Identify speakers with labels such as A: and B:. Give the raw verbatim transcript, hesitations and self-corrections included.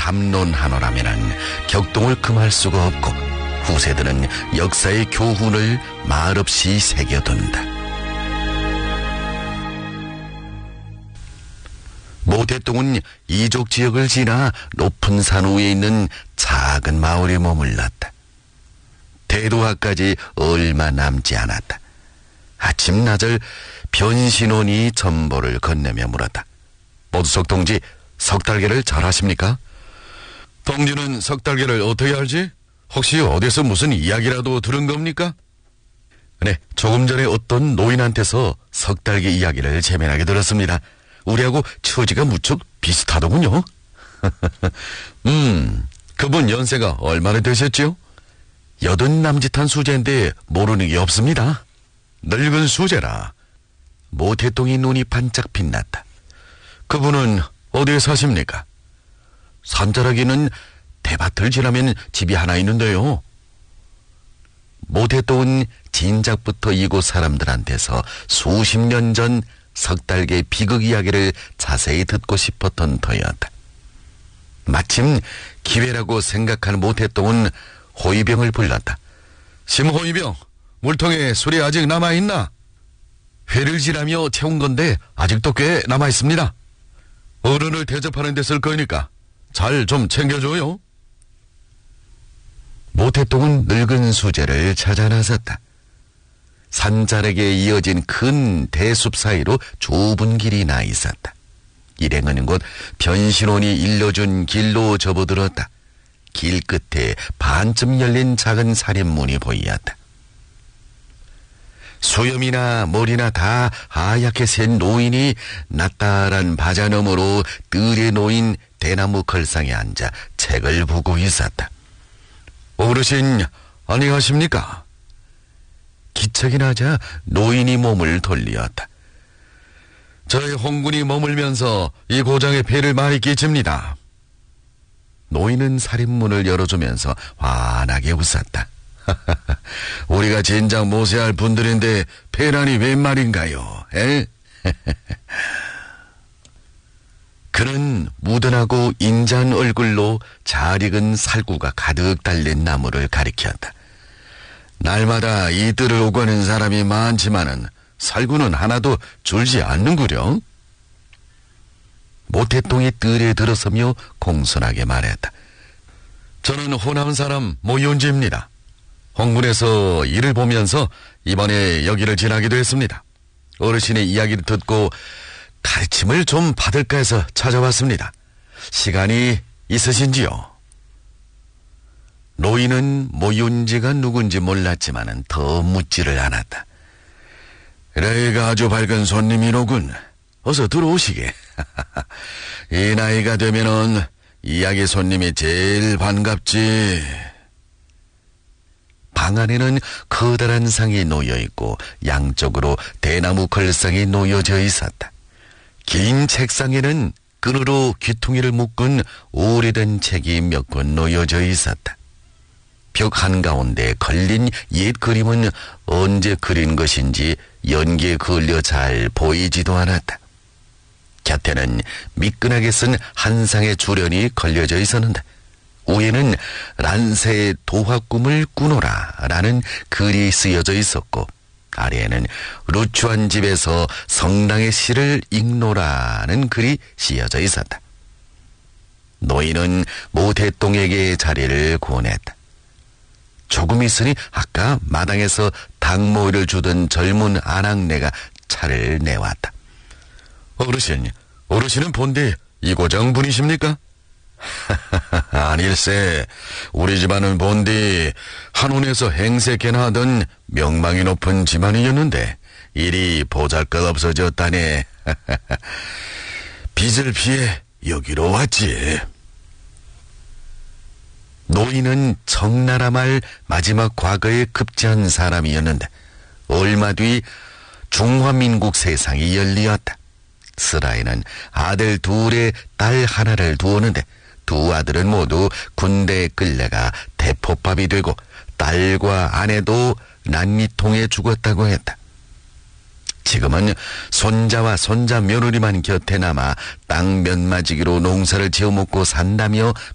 A: 담론하노라면은 격동을 금할 수가 없고 후세들은 역사의 교훈을 말없이 새겨둔다. 모태똥은 이족 지역을 지나 높은 산 위에 있는 작은 마을에 머물렀다. 대도하까지 얼마 남지 않았다. 아침나절 변신원이 전보를 건네며 물었다. 모두석 동지, 석달개를 잘 아십니까? 동지는 석달개를 어떻게 알지? 혹시 어디서 무슨 이야기라도 들은 겁니까? 네, 조금 전에 어떤 노인한테서 석달개 이야기를 재미나게 들었습니다. 우리하고 처지가 무척 비슷하더군요. 음, 그분 연세가 얼마나 되셨지요? 여든 남짓한 수제인데 모르는 게 없습니다. 늙은 수제라. 모태똥이 눈이 반짝 빛났다. 그분은 어디에 사십니까? 산자락에는 대밭을 지나면 집이 하나 있는데요. 모태똥은 진작부터 이곳 사람들한테서 수십 년 전 석달개 비극 이야기를 자세히 듣고 싶었던 터였다. 마침 기회라고 생각한 모태똥은 호위병을 불렀다. 심호위병, 물통에 술이 아직 남아있나? 회를 지나며 채운 건데 아직도 꽤 남아있습니다. 어른을 대접하는 데 쓸 거니까 잘 좀 챙겨줘요. 모태똥은 늙은 수제를 찾아 나섰다. 산자락에 이어진 큰 대숲 사이로 좁은 길이 나 있었다. 일행은 곧 변신원이 일러준 길로 접어들었다. 길 끝에 반쯤 열린 작은 살인문이 보이었다. 수염이나 머리나 다 하얗게 센 노인이 낯다란 바자 너머로 뜰에 놓인 대나무 걸상에 앉아 책을 보고 있었다. 어르신, 안녕하십니까? 기척이 나자 노인이 몸을 돌리었다. 저희 홍군이 머물면서 이 고장에 폐를 많이 끼칩니다. 노인은 살인문을 열어주면서 환하게 웃었다. 우리가 진작 모세할 분들인데 폐란이 웬 말인가요? 에? 그는 무던하고 인자한 얼굴로 잘 익은 살구가 가득 달린 나무를 가리켰다. 날마다 이 뜰을 오고 가는 사람이 많지만은 살구는 하나도 줄지 않는구려. 모태똥이 뜰에 들어서며 공손하게 말했다. 저는 호남 사람 모윤지입니다. 홍군에서 일을 보면서 이번에 여기를 지나기도 했습니다. 어르신의 이야기를 듣고 가르침을 좀 받을까 해서 찾아왔습니다. 시간이 있으신지요? 노인은 모윤지가 누군지 몰랐지만은 더 묻지를 않았다. 레이가 아주 밝은 손님이로군. 어서 들어오시게. 이 나이가 되면은 이야기 손님이 제일 반갑지. 방 안에는 커다란 상이 놓여있고 양쪽으로 대나무 걸상이 놓여져 있었다. 긴 책상에는 끈으로 귀퉁이를 묶은 오래된 책이 몇 권 놓여져 있었다. 벽 한가운데 걸린 옛 그림은 언제 그린 것인지 연기에 걸려 잘 보이지도 않았다. 곁에는 미끈하게 쓴 한 상의 주련이 걸려져 있었는데 위에는 란세의 도화꿈을 꾸노라 라는 글이 쓰여져 있었고 아래에는 루추한 집에서 성당의 시를 읽노라는 글이 씌어져 있었다. 노인은 모태똥에게 자리를 권했다. 조금 있으니 아까 마당에서 닭모이를 주던 젊은 아낙네가 차를 내왔다. 어르신, 어르신은 본디 이 고장 분이십니까? 아닐세. 우리 집안은 본디 한온에서 행세케나 하던 명망이 높은 집안이었는데 일이 보잘것없어졌다네. 빚을 피해 여기로 왔지. 노인은 청나라 말 마지막 과거에 급제한 사람이었는데 얼마 뒤 중화민국 세상이 열리었다. 스라에는 아들 둘에 딸 하나를 두었는데 두 아들은 모두 군대에 끌려가 대포밥이 되고 딸과 아내도 난리통에 죽었다고 했다. 지금은 손자와 손자 며느리만 곁에 남아 땅 몇 마지기로 농사를 지어먹고 산다며